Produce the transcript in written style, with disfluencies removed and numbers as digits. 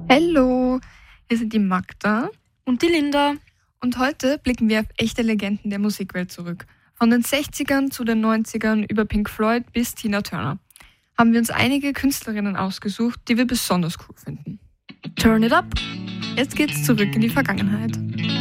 Hallo, hier sind die Magda Und die Linda. und heute blicken wir auf echte Legenden der Musikwelt zurück. Von den 60ern zu den 90ern über Pink Floyd bis Tina Turner haben wir uns einige Künstlerinnen ausgesucht, die wir besonders cool finden. Turn it up. Jetzt geht's zurück in die Vergangenheit.